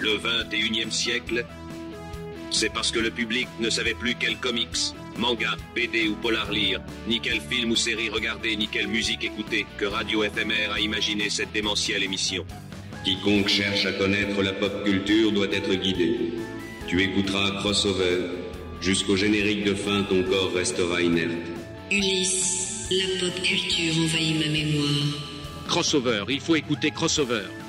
le 21e siècle, c'est parce que le public ne savait plus quel comics, manga, BD ou polar lire, ni quel film ou série regarder, ni quelle musique écouter, que Radio FMR a imaginé cette démentielle émission. Quiconque cherche à connaître la pop culture doit être guidé. Tu écouteras Crossover. Jusqu'au générique de fin, ton corps restera inerte. Ulysse, la pop culture envahit ma mémoire. Crossover, il faut écouter Crossover.